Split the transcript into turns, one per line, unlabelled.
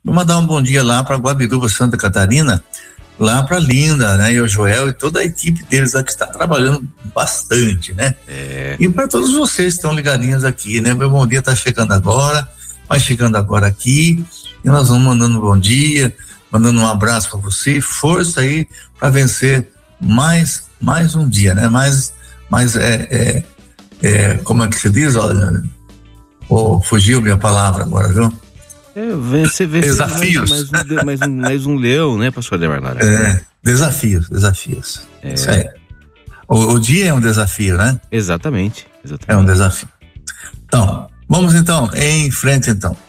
Vou mandar um bom dia lá para Guabiruba, Santa Catarina, lá para Linda, né? E o Joel e toda a equipe deles lá que está trabalhando bastante, né? E para todos vocês que estão ligadinhos aqui, né? Meu bom dia está chegando agora, vai chegando agora aqui, e nós vamos mandando um bom dia, mandando um abraço para você, força aí para vencer mais um dia, né? Como é que se diz? Olha, fugiu minha palavra agora, viu?
Vencer
desafios.
Mais um leão, né, pastor Ademar Lara?
Desafios. Isso aí. O dia é um desafio, né?
Exatamente.
É um desafio. Então, vamos então em frente então.